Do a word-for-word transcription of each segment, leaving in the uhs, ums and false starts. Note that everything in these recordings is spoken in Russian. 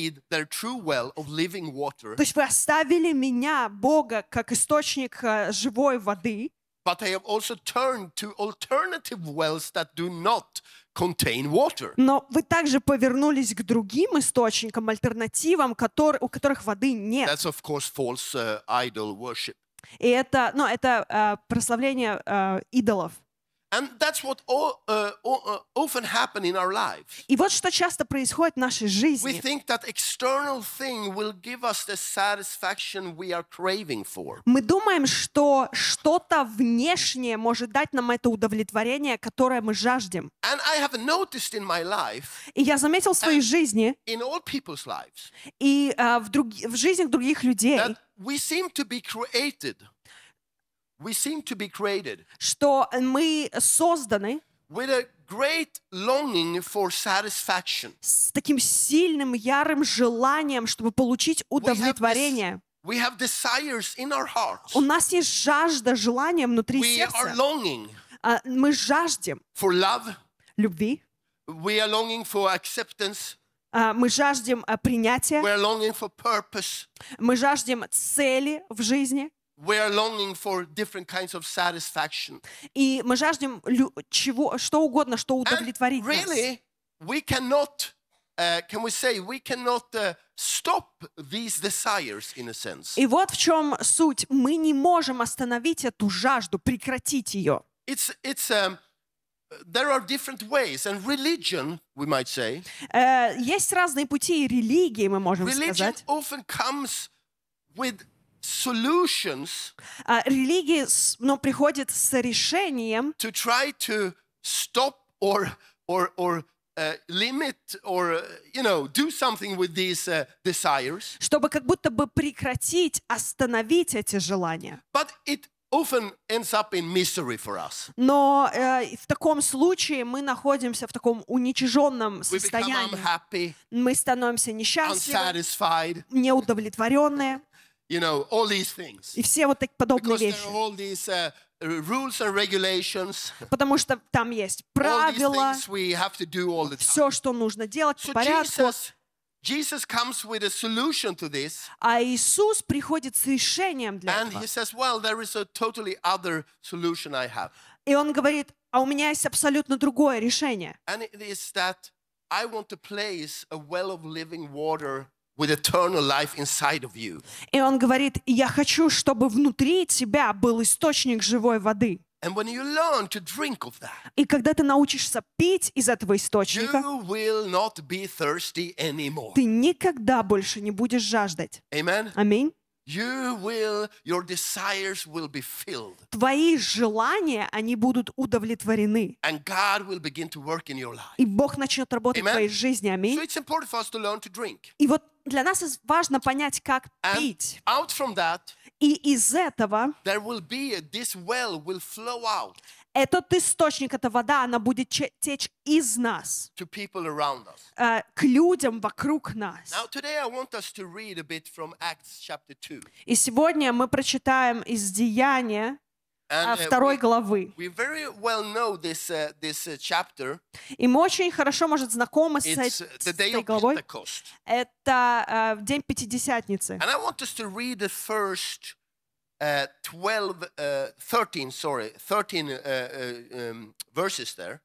made their true well of living water, То есть вы оставили меня, Бога, как источник э, живой воды, but they have also turned to alternative wells that do not contain water. но вы также повернулись к другим источникам, альтернативам, котор- у которых воды нет. That's, of course, false uh, idol worship. И это, ну, это э, прославление э, идолов. And that's what all, uh, o- uh, often happen in our lives. И вот что часто происходит в нашей We жизни. think that external thing will give us the satisfaction we are craving for. Мы думаем, что что-то внешнее может дать нам это удовлетворение, которое мы жаждем. And I have noticed in my life, И я заметил в своей жизни in all people's lives, и э, в, друг- в жизнях других людей, that we seem to be created. We seem to be created что мы созданы with a great longing for satisfaction. с таким сильным, ярым желанием, чтобы получить We have, this- удовлетворение. we have desires in our hearts. У нас есть жажда, желание внутри We are сердца. longing А, Мы жаждем for love. любви, We are longing for acceptance. а, мы жаждем а, принятия, We are longing for purpose. мы жаждем цели в жизни, We are longing for different kinds of satisfaction. и мы жаждем лю- чего, что угодно, что And удовлетворит нас. really, we cannot, uh, can we say, we cannot uh, stop these desires in a sense. И вот в чем суть. Мы не можем остановить эту жажду, прекратить ее. It's, it's, um, there are different ways, and religion, we might say, Э, Есть разные пути и религии, мы можем religion сказать. often comes with solutions А, Религия, с- но приходит с решением, to try to stop or, or, or uh, limit or, uh, you know, do something with these uh, desires. чтобы как будто бы прекратить, остановить эти желания. But it often ends up in misery for us. Но э, в таком случае мы находимся в таком уничиженном We become состоянии. unhappy, Мы становимся несчастливы, unsatisfied, неудовлетворенные you know, all these things. и все вот такие подобные Because there вещи. are all these uh, rules and regulations, Потому что там есть all these правила, things we have to do all the time. все, что нужно делать по So порядку. Jesus, Jesus comes with a solution to this, А Иисус приходит с решением для and этого. he says, well, there is a totally other solution I have. И Он говорит, а у меня есть абсолютно другое решение. And it is that I want to place a well of living water with eternal life inside of you. И Он говорит, я хочу, чтобы внутри тебя был источник живой воды. And when you learn to drink of that, И когда ты научишься пить из этого источника, you will not be thirsty anymore. ты никогда больше не будешь жаждать. Amen? Аминь. You will, your desires will be filled. Твои желания, они будут удовлетворены. And God will begin to work in your life. И Бог начнет работать в Amen. твоей жизни. So Аминь. it's important for us to learn to drink. И вот для нас из- важно понять, как And пить. out from that, И из этого there will be, a, this well will flow out этот источник, эта вода, она будет че- течь из нас, to people around us. э, к людям вокруг нас. Now today I want us to read a bit from Acts chapter two. И сегодня мы прочитаем из Деяния And а, uh, второй we, главы. we very well know this, uh, this uh, chapter. И мы очень хорошо, может, знакомы с, It's эт- uh, с the day этой of главой. Pentecost. Это э, день Пятидесятницы. And I want us to read the first uh, twelve, uh, thirteen, sorry, thirteen uh, uh, um, verses there.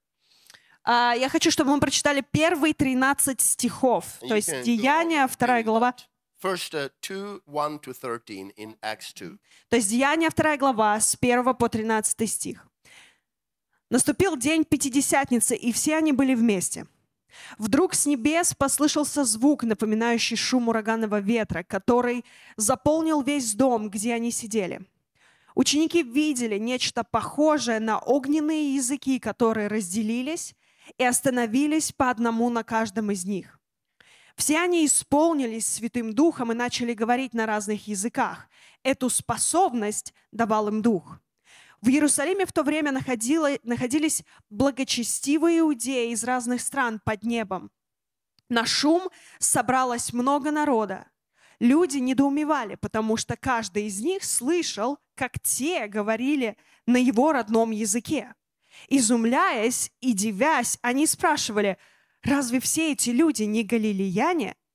А, Я хочу, чтобы мы прочитали первые тринадцать стихов. And То you есть can go Деяния, on вторая doing глава. that. First uh, two, one to thirteen in Acts two. То есть Деяния, вторая глава, с первого по тринадцатый стих. «Наступил день Пятидесятницы, и все они были вместе. Вдруг с небес послышался звук, напоминающий шум ураганного ветра, который заполнил весь дом, где они сидели. Ученики видели нечто похожее на огненные языки, которые разделились и остановились по одному на каждом из них. Все они исполнились Святым Духом и начали говорить на разных языках. Эту способность давал им Дух. В Иерусалиме в то время находило, находились благочестивые иудеи из разных стран под небом. На шум собралось много народа. Люди недоумевали, потому что каждый из них слышал, как те говорили на его родном языке. Изумляясь и дивясь, они спрашивали: «Разве все эти люди не галилеяне?